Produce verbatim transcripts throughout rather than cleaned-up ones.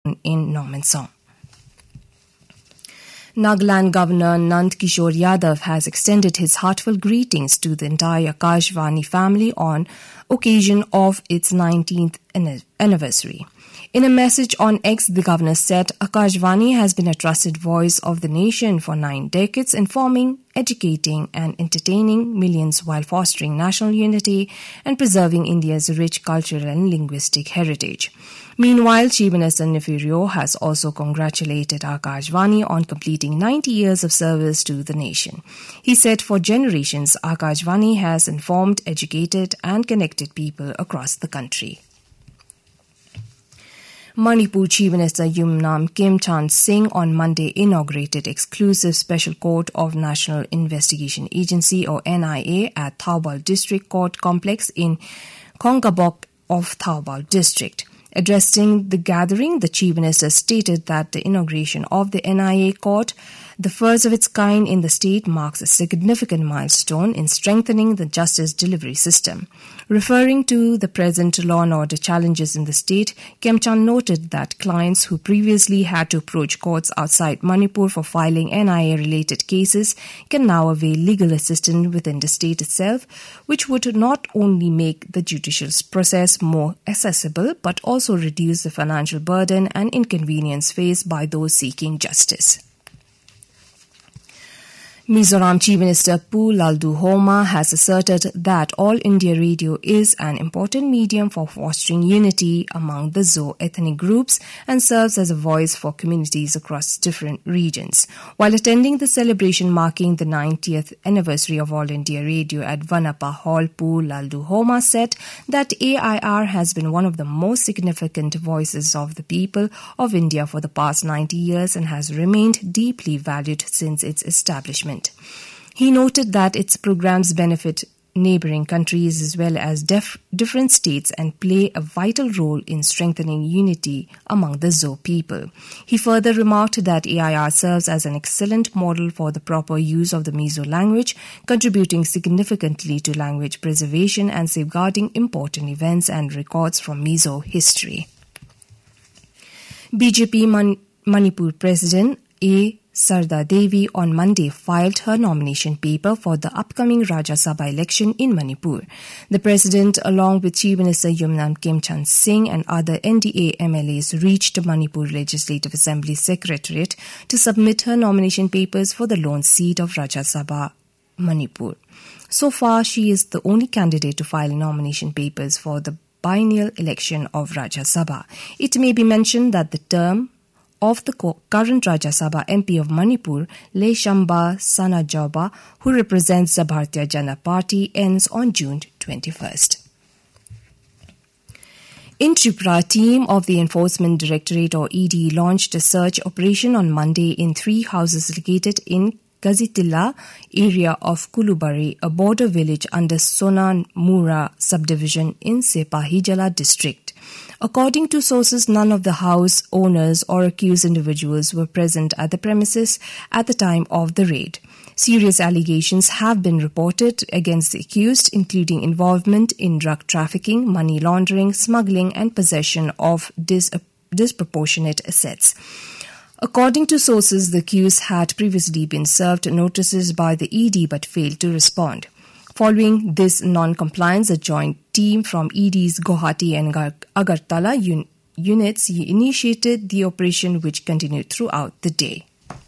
in Norman Song. Nagaland Governor Nand Kishore Yadav has extended his heartfelt greetings to the entire Akashvani family on occasion of its nineteenth anniversary. In a message on X, the governor said, Akashvani has been a trusted voice of the nation for nine decades, informing, educating and entertaining millions while fostering national unity and preserving India's rich cultural and linguistic heritage. Meanwhile, Chief Minister Nefirio has also congratulated Akashvani on completing ninety years of service to the nation. He said for generations, Akashvani has informed, educated and connected people across the country. Manipur Chief Minister Yumnam Khemchand Singh on Monday inaugurated exclusive Special Court of National Investigation Agency or N I A at Thoubal District Court Complex in Khongabok of Thoubal District. Addressing the gathering, the Chief Minister stated that the inauguration of the N I A court, the first of its kind in the state, marks a significant milestone in strengthening the justice delivery system. Referring to the present law and order challenges in the state, Khemchand noted that clients who previously had to approach courts outside Manipur for filing N I A-related cases can now avail legal assistance within the state itself, which would not only make the judicial process more accessible, but also reduce the financial burden and inconvenience faced by those seeking justice. Mizoram Chief Minister Pu Lalduhoma has asserted that All India Radio is an important medium for fostering unity among the Zo ethnic groups and serves as a voice for communities across different regions. While attending the celebration marking the ninetieth anniversary of All India Radio at Vanapa Hall, Pu Lalduhoma said that A I R has been one of the most significant voices of the people of India for the past ninety years and has remained deeply valued since its establishment. He noted that its programs benefit neighboring countries as well as def- different states and play a vital role in strengthening unity among the Zo people. He further remarked that A I R serves as an excellent model for the proper use of the Mizo language, contributing significantly to language preservation and safeguarding important events and records from Mizo history. B J P Man- Manipur President A. Sarda Devi on Monday filed her nomination paper for the upcoming Rajya Sabha election in Manipur. The president, along with Chief Minister Yumnam Khemchand Singh and other N D A M L As, reached Manipur Legislative Assembly Secretariat to submit her nomination papers for the lone seat of Rajya Sabha, Manipur. So far, she is the only candidate to file nomination papers for the biennial election of Rajya Sabha. It may be mentioned that the term of the current Rajya Sabha M P of Manipur, Le Shamba Sanajoba, who represents the Bharatiya Janata Party, ends on June twenty-first. In Tripura, a team of the Enforcement Directorate or E D launched a search operation on Monday in three houses located in Gazitilla area of Kulubari, a border village under Sonamura subdivision in Sepahijala district. According to sources, none of the house owners or accused individuals were present at the premises at the time of the raid. Serious allegations have been reported against the accused, including involvement in drug trafficking, money laundering, smuggling, and possession of dis- disproportionate assets. According to sources, the accused had previously been served notices by the E D but failed to respond. Following this non-compliance, a joint team from E D's Guwahati and Agartala un- units initiated the operation, which continued throughout the day.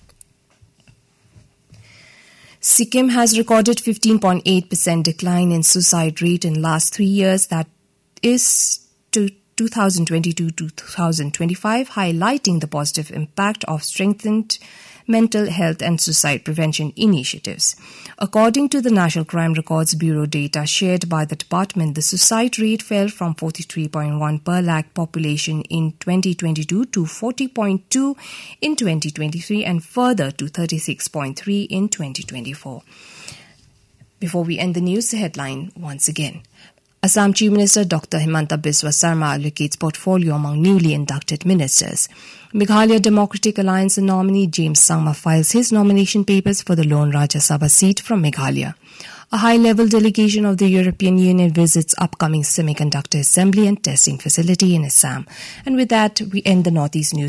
Sikkim has recorded fifteen point eight percent decline in suicide rate in last three years, that is to two thousand twenty-two to two thousand twenty-five, highlighting the positive impact of strengthened mental health and suicide prevention initiatives. According to the National Crime Records Bureau data shared by the department, the suicide rate fell from forty-three point one per lakh population in twenty twenty-two to forty point two in twenty twenty-three and further to thirty-six point three in twenty twenty-four. Before we end the news, the headline once again. Assam Chief Minister Doctor Himanta Biswa Sarma allocates portfolio among newly inducted ministers. Meghalaya Democratic Alliance nominee James Sangma files his nomination papers for the lone Rajya Sabha seat from Meghalaya. A high-level delegation of the European Union visits upcoming semiconductor assembly and testing facility in Assam. And with that, we end the Northeast News.